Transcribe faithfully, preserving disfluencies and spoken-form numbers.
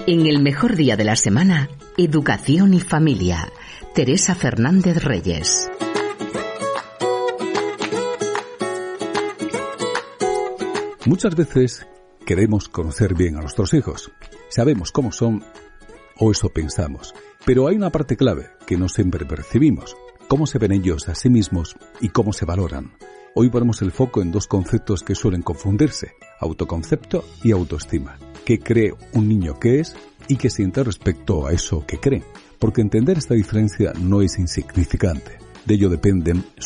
En el mejor día de la semana, Educación y Familia. Teresa Fernández Reyes. Muchas veces queremos conocer bien a nuestros hijos. Sabemos cómo son, o eso pensamos. Pero hay una parte clave que no siempre percibimos. Cómo se ven ellos a sí mismos y cómo se valoran. Hoy ponemos el foco en dos conceptos que suelen confundirse: autoconcepto y autoestima. ¿Qué cree un niño que es y qué siente respecto a eso que cree? Porque entender esta diferencia no es insignificante. De ello dependen